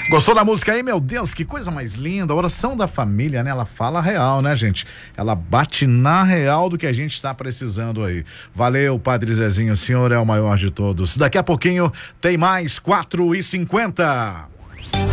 Gostou da música aí? Meu Deus, que coisa mais linda. A oração da família, né? Ela fala real, né, gente? Ela bate na real do que a gente está precisando aí. Valeu, Padre Zezinho, o senhor é o maior de todos. Daqui a pouquinho tem mais 4h50.